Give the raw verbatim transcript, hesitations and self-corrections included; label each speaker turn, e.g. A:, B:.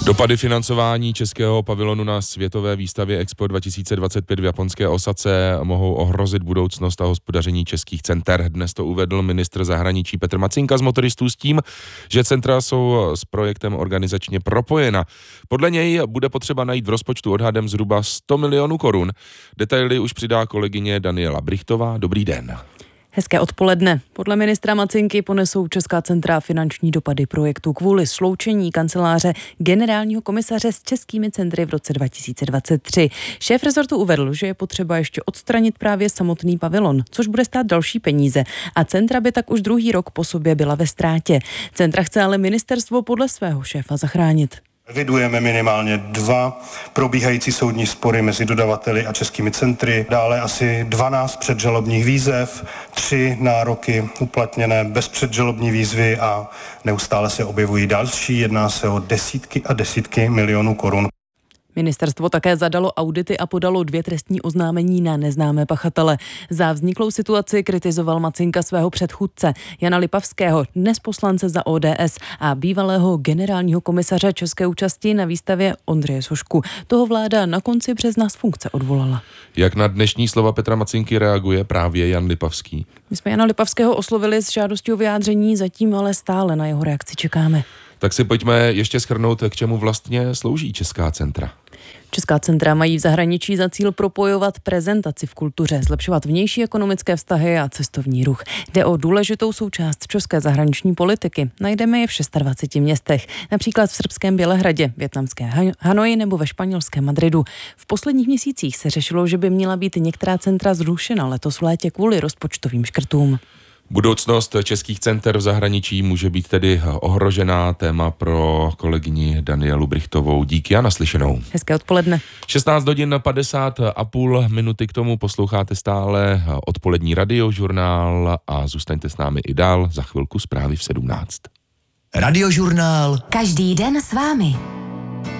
A: Dopady financování českého pavilonu na světové výstavě Expo dva tisíce dvacet pět v japonské Osace mohou ohrozit budoucnost a hospodaření českých center. Dnes to uvedl ministr zahraničí Petr Macinka z motoristů s tím, že centra jsou s projektem organizačně propojena. Podle něj bude potřeba najít v rozpočtu odhadem zhruba sto milionů korun. Detaily už přidá kolegyně Daniela Brichtová. Dobrý den.
B: Hezké odpoledne. Podle ministra Macinky ponesou česká centra finanční dopady projektu kvůli sloučení kanceláře generálního komisaře s českými centry v roce dva tisíce dvacet tři. Šéf rezortu uvedl, že je potřeba ještě odstranit právě samotný pavilon, což bude stát další peníze a centra by tak už druhý rok po sobě byla ve ztrátě. Centra chce ale ministerstvo podle svého šéfa zachránit.
C: Evidujeme minimálně dva probíhající soudní spory mezi dodavateli a českými centry, dále asi dvanáct předžalobních výzev, tři nároky uplatněné bez předžalobní výzvy a neustále se objevují další, jedná se o desítky a desítky milionů korun.
B: Ministerstvo také zadalo audity a podalo dvě trestní oznámení na neznámé pachatele. Za vzniklou situaci kritizoval Macinka svého předchůdce Jana Lipavského, dnes poslance za O D S a bývalého generálního komisaře české účasti na výstavě Ondřeje Sošku. Toho vláda na konci března z funkce odvolala.
A: Jak na dnešní slova Petra Macinky reaguje právě Jan Lipavský?
B: My jsme Jana Lipavského oslovili s žádostí o vyjádření, zatím ale stále na jeho reakci čekáme.
A: Tak si pojďme ještě shrnout, k čemu vlastně slouží česká centra.
B: Česká centra mají v zahraničí za cíl propojovat prezentaci v kultuře, zlepšovat vnější ekonomické vztahy a cestovní ruch. Jde o důležitou součást české zahraniční politiky. Najdeme je v dvaceti šesti městech, například v srbském Bělehradě, vietnamské Hanoji nebo ve španělském Madridu. V posledních měsících se řešilo, že by měla být některá centra zrušena letos v létě kvůli rozpočtovým škrtům.
A: Budoucnost českých center v zahraničí může být tedy ohrožená. Téma pro kolegyni Danielu Brichtovou. Díky a naslyšenou.
B: Hezké odpoledne.
A: šestnáct hodin padesát a půl minuty k tomu posloucháte stále odpolední radiožurnál a zůstaňte s námi i dál. Za chvilku zprávy v sedmnáct.
D: Radiožurnál.
E: Každý den s vámi.